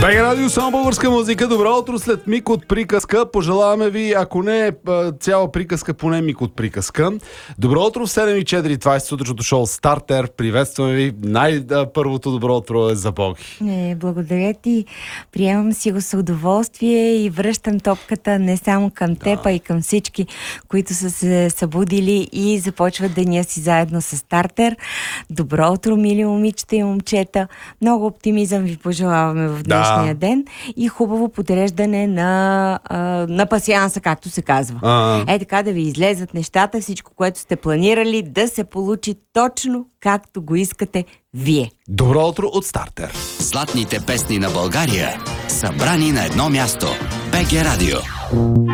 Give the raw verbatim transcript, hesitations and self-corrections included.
БГ Радио, само българска музика. Добро утро след миг от приказка. Пожелаваме ви, ако не е цяла приказка, поне миг от приказка. Добро утро в седем и четири. Това е сутрешното шоу Стартер. Приветстваме ви. Най-първото добро утро е за Боги. Не, благодаря ти. Приемам си го с удоволствие и връщам топката не само към теб, а и към всички, които са се събудили и започват деня си заедно с Стартер. Добро утро, мили момичета и момчета. Много оптимизъм ви пожелаваме в днешния да. ден и хубаво подреждане на, а, на пасианса, както се казва. А. Е така да ви излезат нещата, всичко, което сте планирали, да се получи точно както го искате вие. Добро утро от Стартер. Златните песни на България, събрани на едно място. БГ Радио.